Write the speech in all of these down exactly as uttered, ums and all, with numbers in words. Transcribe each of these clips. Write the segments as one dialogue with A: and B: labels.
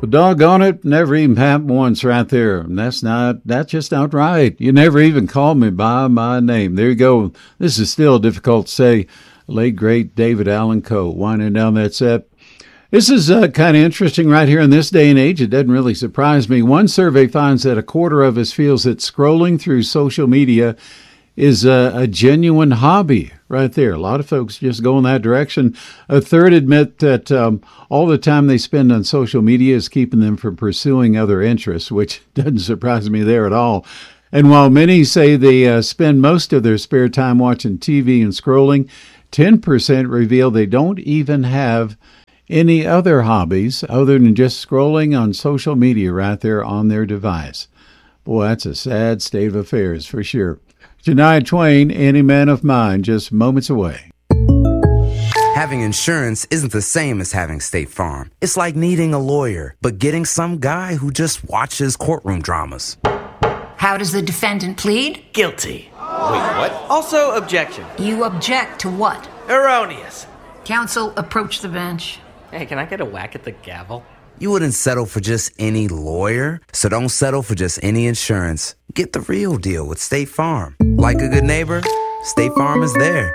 A: Well, doggone it, never even happened once right there. And that's not, that's just not right. You never even called me by my name. There you go. This is still difficult to say. Late, great David Allen Coe winding down that set. This is uh, kind of interesting right here in this day and age. It doesn't really surprise me. One survey finds that a quarter of us feels that scrolling through social media is a, a genuine hobby right there. A lot of folks just go in that direction. A third admit that um, all the time they spend on social media is keeping them from pursuing other interests, which doesn't surprise me there at all. And while many say they uh, spend most of their spare time watching T V and scrolling, ten percent reveal they don't even have any other hobbies other than just scrolling on social media right there on their device. Boy, that's a sad state of affairs for sure. Shania Twain, Any Man of Mine, just moments away.
B: Having insurance isn't the same as having State Farm. It's like needing a lawyer, but getting some guy who just watches courtroom dramas.
C: How does the defendant plead?
D: Guilty. Wait, what? Also, objection.
C: You object to what?
D: Erroneous.
C: Counsel, approach the bench.
D: Hey, can I get a whack at the gavel?
B: You wouldn't settle for just any lawyer, so don't settle for just any insurance. Get the real deal with State Farm. Like a good neighbor, State Farm is there.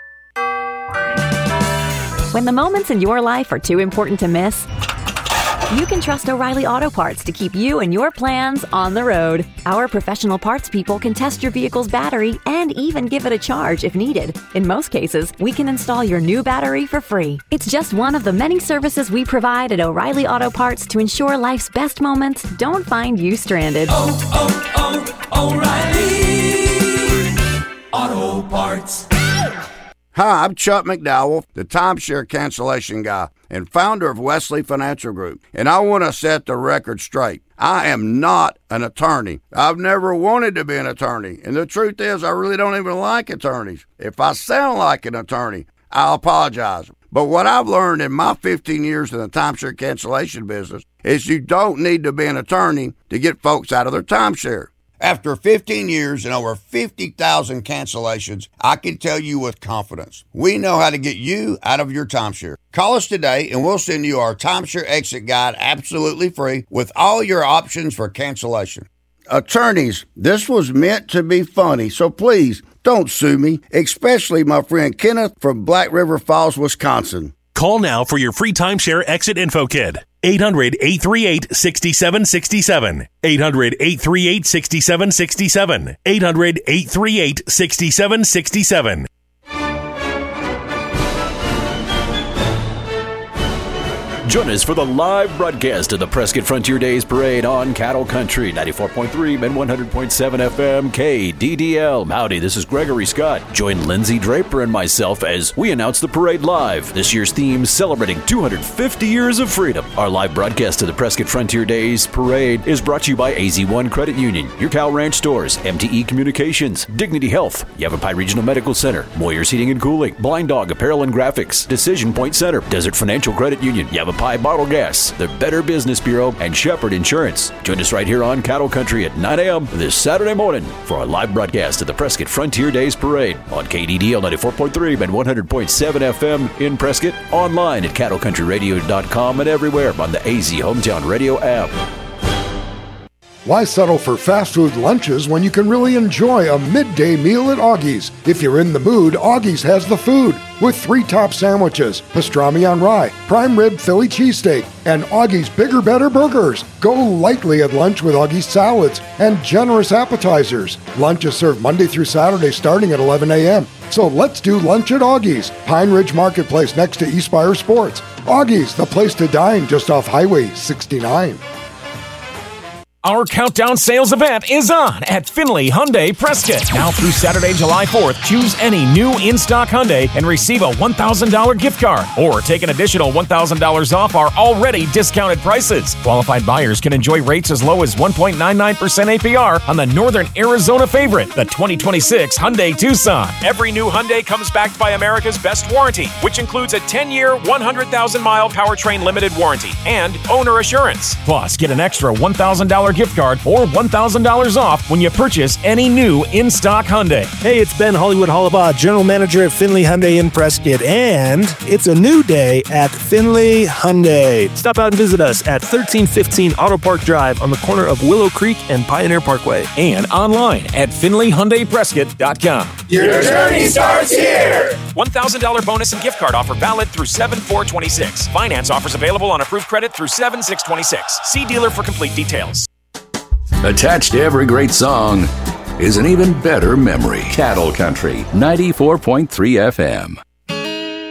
E: When the moments in your life are too important to miss, you can trust O'Reilly Auto Parts to keep you and your plans on the road. Our professional parts people can test your vehicle's battery and even give it a charge if needed. In most cases, we can install your new battery for free. It's just one of the many services we provide at O'Reilly Auto Parts to ensure life's best moments don't find you stranded.
F: Oh, oh, oh, O'Reilly Auto Parts.
G: Hi, I'm Chuck McDowell, the timeshare cancellation guy and founder of Wesley Financial Group, and I want to set the record straight. I am not an attorney. I've never wanted to be an attorney, and the truth is I really don't even like attorneys. If I sound like an attorney, I'll apologize. But what I've learned in my fifteen years in the timeshare cancellation business is you don't need to be an attorney to get folks out of their timeshare. After fifteen years and over fifty thousand cancellations, I can tell you with confidence, we know how to get you out of your timeshare. Call us today and we'll send you our timeshare exit guide absolutely free with all your options for cancellation. Attorneys, this was meant to be funny, so please don't sue me, especially my friend Kenneth from Black River Falls, Wisconsin.
H: Call now for your free timeshare exit info kit. eight hundred, eight three eight, six seven six seven. eight hundred, eight three eight, six seven six seven. eight hundred, eight three eight, six seven six seven. Join us for the live broadcast of the Prescott Frontier Days Parade on Cattle Country, ninety-four point three and one hundred point seven F M K D D L. Howdy, this is Gregory Scott. Join Lindsay Draper and myself as we announce the parade live. This year's theme, celebrating two hundred fifty years of freedom. Our live broadcast of the Prescott Frontier Days Parade is brought to you by A Z one Credit Union, your Cow Ranch stores, M T E Communications, Dignity Health, Yavapai Regional Medical Center, Moyer's Heating and Cooling, Blind Dog Apparel and Graphics, Decision Point Center, Desert Financial Credit Union, Yavapai Bottle Gas, the Better Business Bureau, and Shepherd Insurance. Join us right here on Cattle Country at nine a.m. this Saturday morning for our live broadcast of the Prescott Frontier Days Parade on K D D L ninety-four point three and one hundred point seven F M in Prescott, online at cattle country radio dot com and everywhere on the A Z Hometown Radio app.
I: Why settle for fast food lunches when you can really enjoy a midday meal at Augie's? If you're in the mood, Augie's has the food with three top sandwiches, pastrami on rye, prime rib Philly cheesesteak, and Augie's Bigger Better Burgers. Go lightly at lunch with Augie's salads and generous appetizers. Lunch is served Monday through Saturday starting at eleven a.m. So let's do lunch at Augie's, Pine Ridge Marketplace next to Eastspire Sports. Augie's, the place to dine just off Highway sixty-nine.
J: Our countdown sales event is on at Finley Hyundai Prescott. Now through Saturday, July fourth, choose any new in-stock Hyundai and receive a one thousand dollars gift card or take an additional one thousand dollars off our already discounted prices. Qualified buyers can enjoy rates as low as one point nine nine percent A P R on the Northern Arizona favorite, the twenty twenty-six Hyundai Tucson. Every new Hyundai comes backed by America's best warranty, which includes a ten-year, one hundred thousand mile powertrain limited warranty and owner assurance. Plus, get an extra one thousand dollars gift card or one thousand dollars off when you purchase any new in-stock Hyundai.
K: Hey, it's Ben Hollywood Hollabaugh, General Manager at Finley Hyundai in Prescott, and it's a new day at Finley Hyundai. Stop out and visit us at thirteen fifteen Auto Park Drive on the corner of Willow Creek and Pioneer Parkway.
J: And online at finley hyundai prescott dot com.
F: Your journey starts here.
J: one thousand dollars bonus and gift card offer valid through seven four twenty-six. Finance offers available on approved credit through seven six twenty-six. See dealer for complete details.
H: Attached to every great song is an even better memory. Cattle Country, ninety-four point three F M.